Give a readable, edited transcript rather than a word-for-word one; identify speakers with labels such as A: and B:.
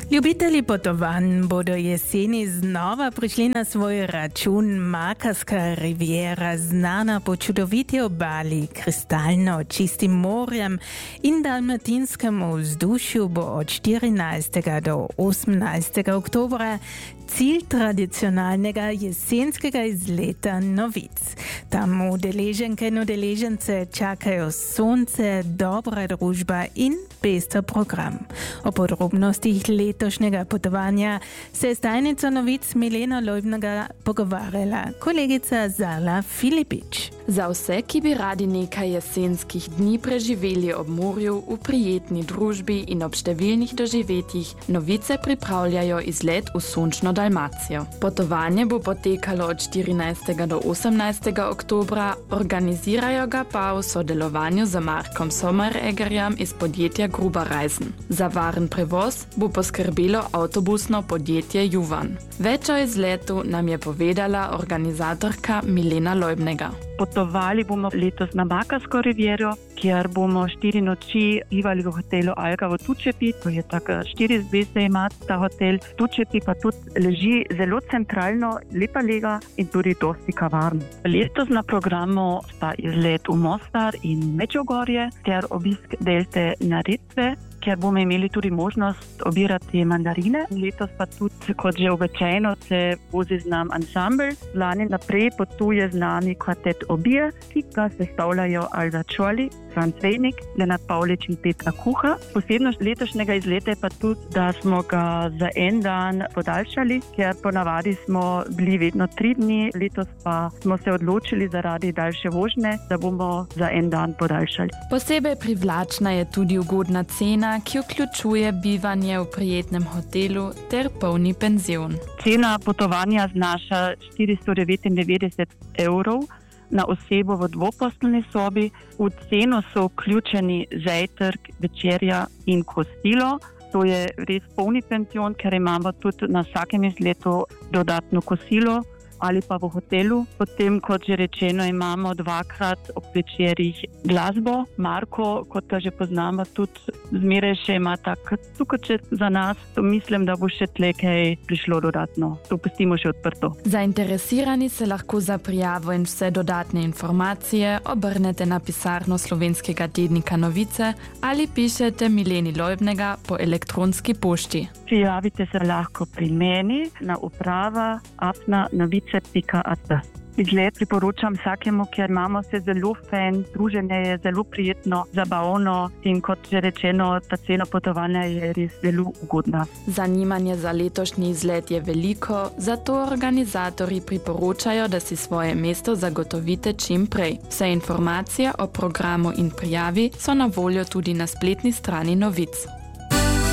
A: Ljubitelji potovanj bodo jeseni znova prišli na svoj račun. Makarska riviera, znana po čudoviti obali, kristalno čistim morjem in dalmatinskemu vzdušju, bo od 14. do 18. oktobra cilj tradicionalnega jesenskega izleta Novic. Tam udeleženke in udeležence čakajo sonce, dobra družba in pester program. O podrobnostih letošnjega potovanja se je s tajnico Novic Mileno Lojbnega pogovarjala kolegica Zala Filipič.
B: Za vse, ki bi radi nekaj jesenskih dni preživeli ob morju, v prijetni družbi in ob številnih doživetjih, Novice pripravljajo izlet v sončno Dalmacijo. Potovanje bo potekalo od 14. do 18. oktobra, organizirajo ga pa v sodelovanju z Markom Sommereggerjem iz podjetja Gruber Reisen. Za varen prevoz bo poskrbelo avtobusno podjetje Juvan. Več o izletu nam je povedala organizatorka Milena Lojbnega.
C: Potovali bomo letos na Makarsko riviero, kjer bomo 4 noči bivali v hotelu Alga v Tučepi. To je tako 4 zvezde ima ta hotel. Tučepi pa tudi leži zelo centralno, lepa lega in tudi dosti kavarn. Letos na programu sta izlet v Mostar in Medžugorje ter obisk delte Neretve, kjer bomo imeli tudi možnost obirati mandarine. Letos pa tudi, kot že običajno, se vozi z nam ansambl. Lani naprej potuje z nami kvartet Obije, ki ga sestavljajo Alda Čoli, Franc Vejnik, Lenart Pavlič in Petra Kuha. Posebnost letošnjega izleta je pa tudi, da smo ga za en dan podaljšali, ker ponavadi smo bili vedno 3 dni, letos pa smo se odločili zaradi daljše vožnje, da bomo za en dan podaljšali.
B: Posebej privlačna je tudi ugodna cena, ki vključuje bivanje v prijetnem hotelu ter polni penzion.
C: Cena potovanja znaša 499 € na osebo v dvoposteljni sobi. V ceno so vključeni zajtrk, večerja in kosilo. To je res polni penzion, ker imamo tudi na vsakem izletu dodatno kosilo ali pa v hotelu. Potem, kot že rečeno, imamo 2-krat ob večerjih glasbo. Marko, kot ga že poznamo, tudi zmeraj še ima tak cukrček za nas. To mislim, da bo še tle kaj prišlo dodatno. To pustimo še odprto.
B: Zainteresirani se lahko za prijavo in vse dodatne informacije obrnete na pisarno slovenskega tednika Novice ali pišete Mileni Lojbnega po elektronski pošti.
C: Prijavite se lahko pri meni na uprava@novice.at. Izlet priporočam vsakemu, ker imamo se zelo fajn, druženje je zelo prijetno, zabavno in kot že rečeno, ta cena potovanja je res zelo ugodna.
B: Zanimanje za letošnji izlet je veliko, zato organizatorji priporočajo, da si svoje mesto zagotovite čim prej. Vse informacije o programu in prijavi so na voljo tudi na spletni strani Novic.